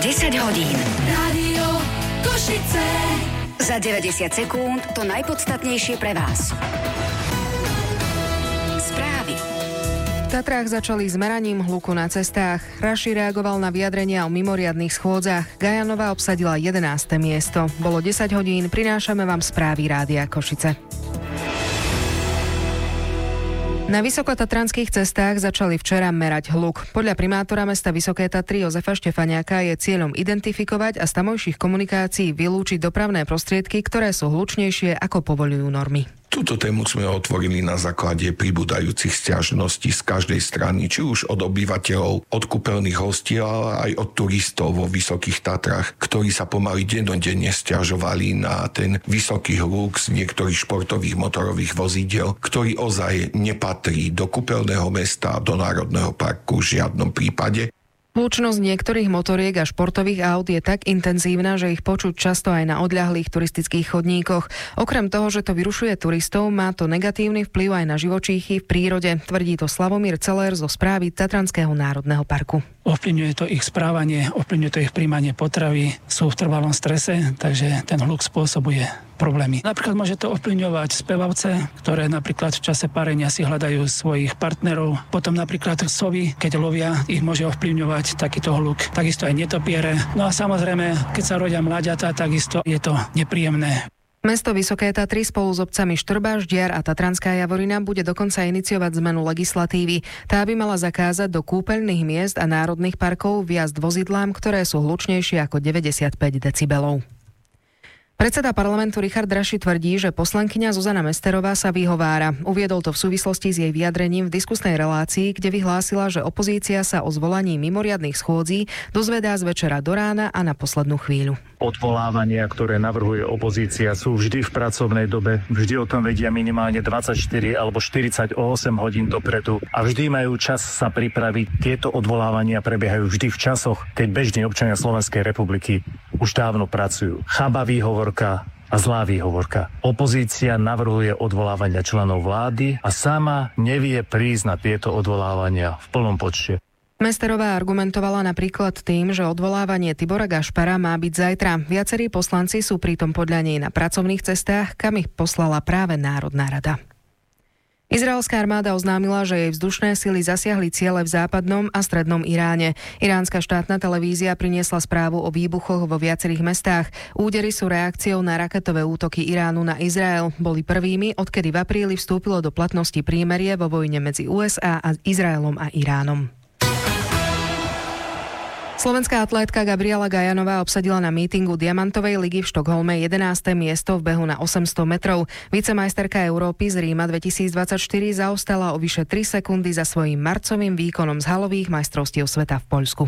10 hodín. Rádio Košice. Za 90 sekúnd to najpodstatnejšie pre vás. Správy. V Tatrách začali s meraním hluku na cestách. Raši reagoval na vyjadrenia o mimoriadnych schôdzach. Gajanová obsadila 11. miesto. Bolo 10 hodín, prinášame vám správy Rádia Košice. Na vysokotatranských cestách začali včera merať hluk. Podľa primátora mesta Vysoké Tatry Jozefa Štefaniaka je cieľom identifikovať a z tamojších komunikácií vylúčiť dopravné prostriedky, ktoré sú hlučnejšie, ako povoľujú normy. Túto tému sme otvorili na základe pribúdajúcich sťažností z každej strany, či už od obyvateľov, od kúpeľných hostí, ale aj od turistov vo Vysokých Tatrách, ktorí sa pomaly dennodenne sťažovali na ten vysoký hluk z niektorých športových motorových vozidiel, ktorý ozaj nepatrí do kúpeľného mesta, do Národného parku v žiadnom prípade. Hlučnosť niektorých motoriek a športových aut je tak intenzívna, že ich počuť často aj na odľahlých turistických chodníkoch. Okrem toho, že to vyrušuje turistov, má to negatívny vplyv aj na živočíchy v prírode, tvrdí to Slavomír Celer zo správy Tatranského národného parku. Ovplyvňuje to ich správanie, ovplyvňuje to ich príjmanie potravy, sú v trvalom strese, takže ten hluk spôsobuje problémy. Napríklad môže to ovplyvňovať spevavce, ktoré napríklad v čase parenia si hľadajú svojich partnerov. Potom napríklad sovy, keď lovia, ich môže ovplyvňovať takýto hluk. Takisto aj netopiere. No a samozrejme, keď sa rodia mláďatá, takisto je to nepríjemné. Mesto Vysoké Tatry spolu s obcami Štrbáš, Diar a Tatranská Javorina bude dokonca iniciovať zmenu legislatívy. Tá by mala zakázať do kúpeľných miest a národných parkov vjazd vozidlám, ktoré sú hlučnejšie ako 95 decibelov. Predseda parlamentu Richard Raši tvrdí, že poslankyňa Zuzana Mesterová sa vyhovára. Uviedol to v súvislosti s jej vyjadrením v diskusnej relácii, kde vyhlásila, že opozícia sa o zvolaní mimoriadnych schôdzí dozvedá z večera do rána a na poslednú chvíľu. Odvolávania, ktoré navrhuje opozícia, sú vždy v pracovnej dobe. Vždy o tom vedia minimálne 24 alebo 48 hodín dopredu a vždy majú čas sa pripraviť. Tieto odvolávania prebiehajú vždy v časoch, keď bežní občania Slovenskej republiky už dávno pracujú. Chába výhovorka a zlá výhovorka. Opozícia navrhuje odvolávania členov vlády a sama nevie prísť na tieto odvolávania v plnom počte. Mesterová argumentovala napríklad tým, že odvolávanie Tibora Gašpara má byť zajtra. Viacerí poslanci sú pritom podľa nej na pracovných cestách, kam ich poslala práve Národná rada. Izraelská armáda oznámila, že jej vzdušné sily zasiahli ciele v západnom a strednom Iráne. Iránska štátna televízia priniesla správu o výbuchoch vo viacerých mestách. Údery sú reakciou na raketové útoky Iránu na Izrael. Boli prvými, odkedy v apríli vstúpilo do platnosti prímerie vo vojne medzi USA a Izraelom a Iránom. Slovenská atlétka Gabriela Gajanová obsadila na mítingu Diamantovej ligy v Štokholme 11. miesto v behu na 800 metrov. Vicemajsterka Európy z Ríma 2024 zaostala o vyše 3 sekundy za svojím marcovým výkonom z halových majstrovstiev sveta v Poľsku.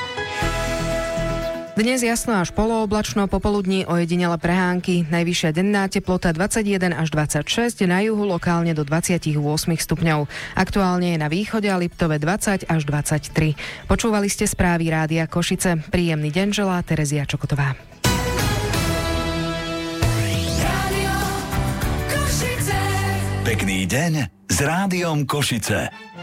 Dnes jasno až polooblačno, popoludní ojedinele prehánky. Najvyššia denná teplota 21 až 26, na juhu lokálne do 28 stupňov. Aktuálne je na východe a Liptove 20 až 23. Počúvali ste správy Rádia Košice. Príjemný deň želá Terezia Čokotová. Pekný deň s Rádiom Košice.